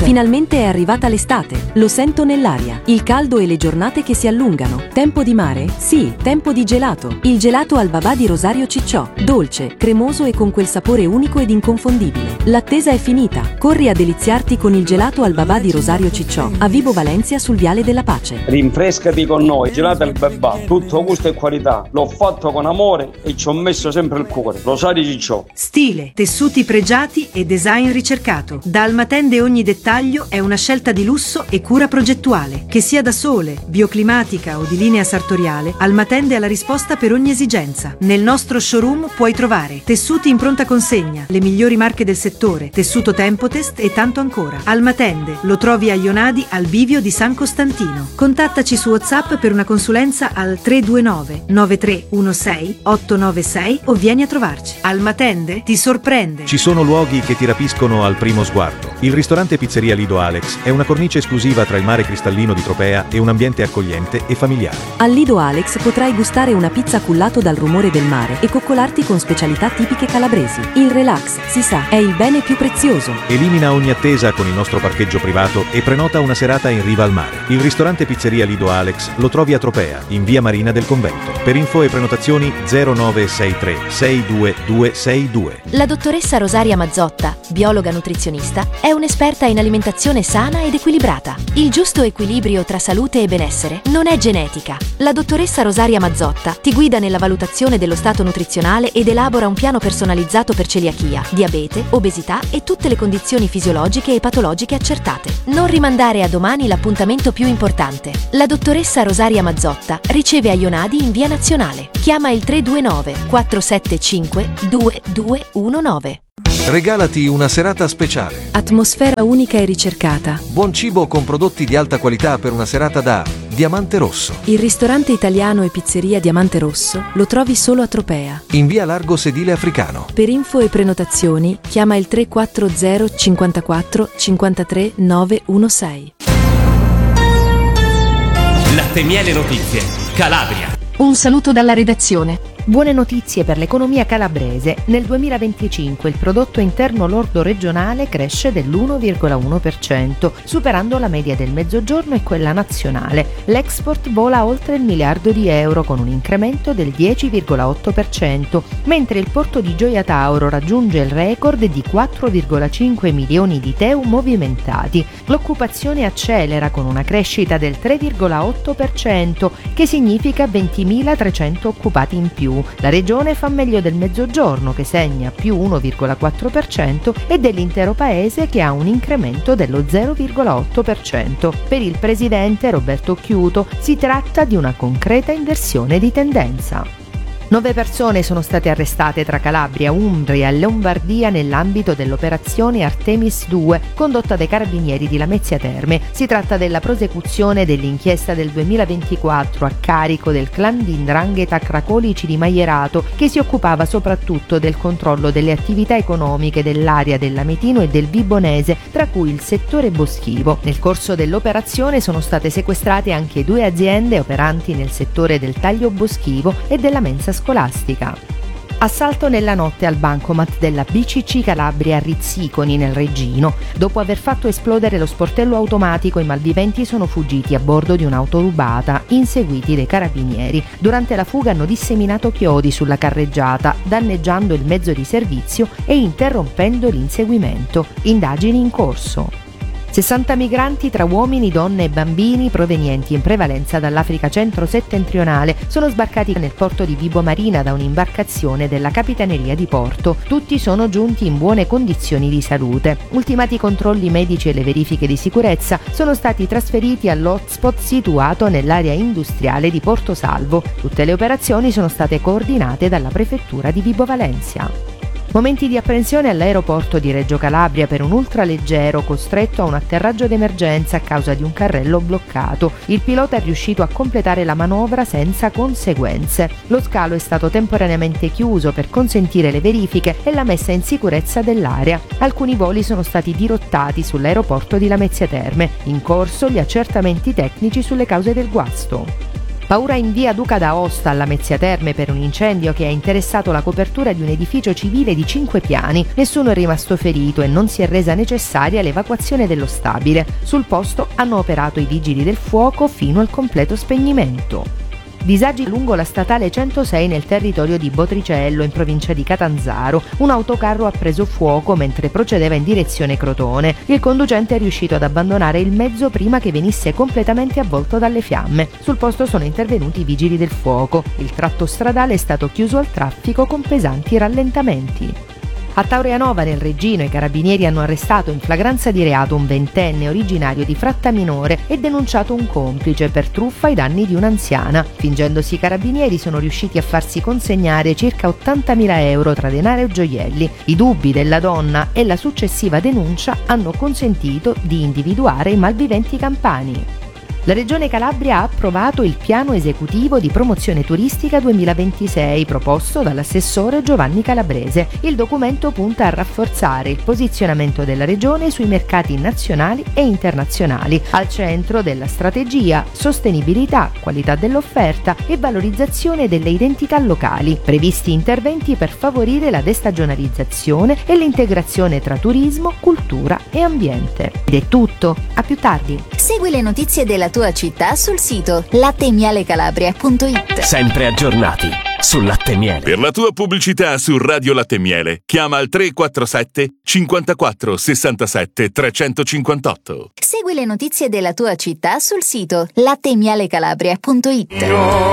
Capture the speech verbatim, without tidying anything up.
Finalmente è arrivata l'estate, lo sento nell'aria. Il caldo e le giornate che si allungano. Tempo di mare? Sì, tempo di gelato. Il gelato al babà di Rosario Cicciò. Dolce, cremoso e con quel sapore unico ed inconfondibile. L'attesa è finita. Corri a deliziarti con il gelato al babà di Rosario Cicciò, a Vibo Valencia sul Viale della Pace. Rinfrescati con noi, gelato al babà, tutto gusto e qualità. L'ho fatto con amore e ci ho messo sempre il cuore. Rosario Cicciò. Stile, tessuti pregiati e design ricercato. Da Almatende ogni dettaglio è una scelta di lusso e cura progettuale. Che sia da sole, bioclimatica o di linea sartoriale, Almatende ha la risposta per ogni esigenza. Nel nostro showroom puoi trovare tessuti in pronta consegna, le migliori marche del settore, tessuto Tempotest e tanto ancora. Almatende lo trovi a Ionadi al bivio di San Costantino. Contattaci su WhatsApp per una consulenza al tre due nove nove tre uno sei otto nove sei o vieni a trovarci. Almatende ti sorprende. Ci sono luoghi che ti rapiscono al primo sguardo. Il ristorante Pizzeria Lido Alex è una cornice esclusiva tra il mare cristallino di Tropea e un ambiente accogliente e familiare. Al Lido Alex potrai gustare una pizza cullato dal rumore del mare e coccolarti con specialità tipiche calabresi. Il relax, si sa, è il bene più prezioso. Elimina ogni attesa con il nostro parcheggio privato e prenota una serata in riva al mare. Il ristorante Pizzeria Lido Alex lo trovi a Tropea, in via Marina del Convento. Per info e prenotazioni zero nove sei tre sei due due sei due. La dottoressa Rosaria Mazzotta, biologa nutrizionista, è un'esperta in alimentazione sana ed equilibrata. Il giusto equilibrio tra salute e benessere non è genetica. La dottoressa Rosaria Mazzotta ti guida nella valutazione dello stato nutrizionale ed elabora un piano personalizzato per celiachia, diabete, obesità e tutte le condizioni fisiologiche e patologiche accertate. Non rimandare a domani l'appuntamento più importante. La dottoressa Rosaria Mazzotta riceve a Ionadi in via Nazionale. Chiama il tre due nove quattro sette cinque due due uno nove. Regalati una serata speciale. Atmosfera unica e ricercata. Buon cibo con prodotti di alta qualità per una serata da Diamante Rosso. Il ristorante italiano e pizzeria Diamante Rosso lo trovi solo a Tropea. In via Largo Sedile Africano. Per info e prenotazioni chiama il tre quattro zero cinquantaquattro cinquantatré novecentosedici. Latte Miele Notizie, Calabria. Un saluto dalla redazione. Buone notizie per l'economia calabrese. Nel duemilaventicinque il prodotto interno lordo regionale cresce dell'uno virgola uno per cento, superando la media del Mezzogiorno e quella nazionale. L'export vola oltre il miliardo di euro con un incremento del dieci virgola otto per cento, mentre il porto di Gioia Tauro raggiunge il record di quattro virgola cinque milioni di T E U movimentati. L'occupazione accelera con una crescita del tre virgola otto per cento, che significa ventimilatrecento occupati in più. La regione fa meglio del Mezzogiorno, che segna più uno virgola quattro per cento, e dell'intero paese, che ha un incremento dello zero virgola otto per cento. Per il presidente Roberto Chiuto si tratta di una concreta inversione di tendenza. Nove persone sono state arrestate tra Calabria, Umbria e Lombardia nell'ambito dell'operazione Artemis due condotta dai carabinieri di Lamezia Terme. Si tratta della prosecuzione dell'inchiesta del duemilaventiquattro a carico del clan di 'ndrangheta Cracolici di Maierato, che si occupava soprattutto del controllo delle attività economiche dell'area dell'Ametino e del Vibonese, tra cui il settore boschivo. Nel corso dell'operazione sono state sequestrate anche due aziende operanti nel settore del taglio boschivo e della mensa scolastica. Assalto nella notte al bancomat della B C C Calabria a Rizziconi nel Reggino. Dopo aver fatto esplodere lo sportello automatico, i malviventi sono fuggiti a bordo di un'auto rubata, inseguiti dai carabinieri. Durante la fuga hanno disseminato chiodi sulla carreggiata, danneggiando il mezzo di servizio e interrompendo l'inseguimento. Indagini in corso. sessanta migranti tra uomini, donne e bambini provenienti in prevalenza dall'Africa centro-settentrionale sono sbarcati nel porto di Vibo Marina da un'imbarcazione della Capitaneria di Porto. Tutti sono giunti in buone condizioni di salute. Ultimati i controlli medici e le verifiche di sicurezza, sono stati trasferiti all'hotspot situato nell'area industriale di Porto Salvo. Tutte le operazioni sono state coordinate dalla prefettura di Vibo Valencia. Momenti di apprensione all'aeroporto di Reggio Calabria per un ultraleggero costretto a un atterraggio d'emergenza a causa di un carrello bloccato. Il pilota è riuscito a completare la manovra senza conseguenze. Lo scalo è stato temporaneamente chiuso per consentire le verifiche e la messa in sicurezza dell'area. Alcuni voli sono stati dirottati sull'aeroporto di Lamezia Terme. In corso gli accertamenti tecnici sulle cause del guasto. Paura in via Duca d'Aosta alla Mezzia Terme per un incendio che ha interessato la copertura di un edificio civile di cinque piani. Nessuno è rimasto ferito e non si è resa necessaria l'evacuazione dello stabile. Sul posto hanno operato i vigili del fuoco fino al completo spegnimento. Disagi lungo la statale centosei nel territorio di Botricello, in provincia di Catanzaro. Un autocarro ha preso fuoco mentre procedeva in direzione Crotone. Il conducente è riuscito ad abbandonare il mezzo prima che venisse completamente avvolto dalle fiamme. Sul posto sono intervenuti i vigili del fuoco. Il tratto stradale è stato chiuso al traffico con pesanti rallentamenti. A Taurianova, nel Reggino, i carabinieri hanno arrestato in flagranza di reato un ventenne originario di Frattaminore e denunciato un complice per truffa ai danni di un'anziana. Fingendosi carabinieri sono riusciti a farsi consegnare circa ottantamila euro tra denaro e gioielli. I dubbi della donna e la successiva denuncia hanno consentito di individuare i malviventi campani. La Regione Calabria ha approvato il piano esecutivo di promozione turistica duemilaventisei proposto dall'assessore Giovanni Calabrese. Il documento punta a rafforzare il posizionamento della Regione sui mercati nazionali e internazionali. Al centro della strategia, sostenibilità, qualità dell'offerta e valorizzazione delle identità locali. Previsti interventi per favorire la destagionalizzazione e l'integrazione tra turismo, cultura e ambiente. Ed è tutto. A più tardi. Segui le notizie della tua città sul sito latte miele calabria punto it. Sempre aggiornati sul Latte e Miele. Per la tua pubblicità su Radio Latte e Miele, chiama al tre quattro sette cinquantaquattro sessantasette trecentocinquantotto. Segui le notizie della tua città sul sito latte miele calabria punto it.